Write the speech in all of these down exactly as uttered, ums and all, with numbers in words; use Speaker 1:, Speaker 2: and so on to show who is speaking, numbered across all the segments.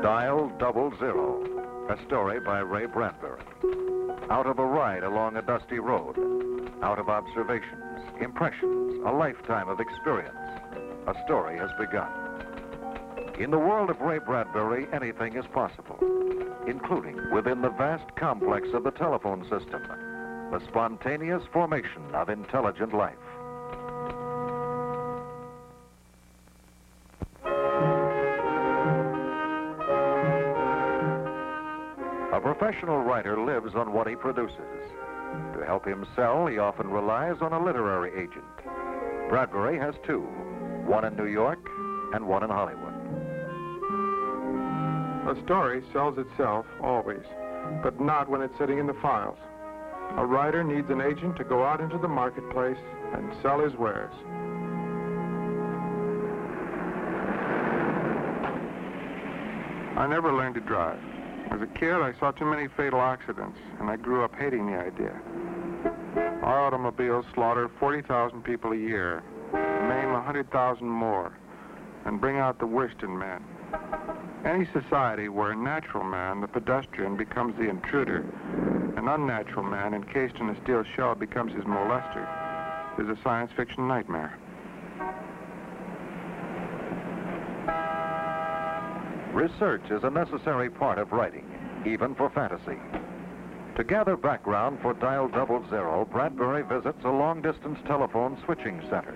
Speaker 1: Dial Double Zero, a story by Ray Bradbury. Out of a ride along a dusty road, out of observations, impressions, a lifetime of experience, a story has begun. In the world of Ray Bradbury, anything is possible, including within the vast complex of the telephone system, the spontaneous formation of intelligent life. A professional writer lives on what he produces. To help him sell, he often relies on a literary agent. Bradbury has two, one in New York and one in Hollywood.
Speaker 2: A story sells itself, always, but not when it's sitting in the files. A writer needs an agent to go out into the marketplace and sell his wares. I never learned to drive. As a kid, I saw too many fatal accidents, and I grew up hating the idea. Our automobiles slaughter forty thousand people a year, maim one hundred thousand more, and bring out the worst in men. Any society where a natural man, the pedestrian, becomes the intruder, an unnatural man encased in a steel shell becomes his molester, is a science fiction nightmare.
Speaker 1: Research is a necessary part of writing, even for fantasy. To gather background for Dial Double Zero, Bradbury visits a long-distance telephone switching center.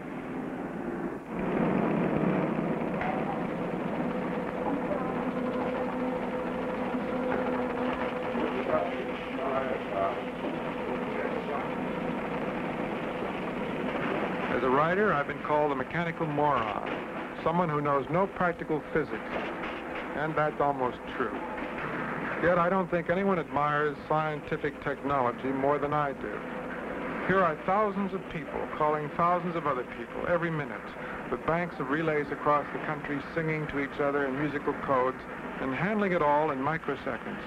Speaker 2: As a writer, I've been called a mechanical moron, someone who knows no practical physics. And that's almost true. Yet I don't think anyone admires scientific technology more than I do. Here are thousands of people calling thousands of other people every minute, with banks of relays across the country singing to each other in musical codes and handling it all in microseconds.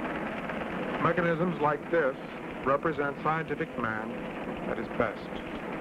Speaker 2: Mechanisms like this represent scientific man at his best.